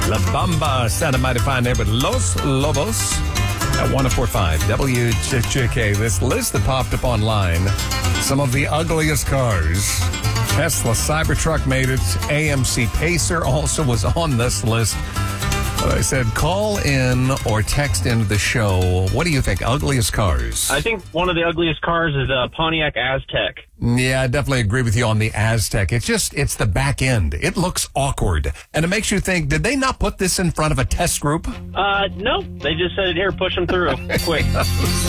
La Bamba, Santa Maria Fine there with Los Lobos at 104.5 WJJK. This list that popped up online, some of the ugliest cars. Tesla Cybertruck made it. AMC Pacer also was on this list. I said, call in or text into the show. What do you think? Ugliest cars? I think one of the ugliest cars is a Pontiac Aztek. Yeah, I definitely agree with you on the Aztek. It's the back end. It looks awkward. And it makes you think, did they not put this in front of a test group? No, they just said, here, push them through, quick.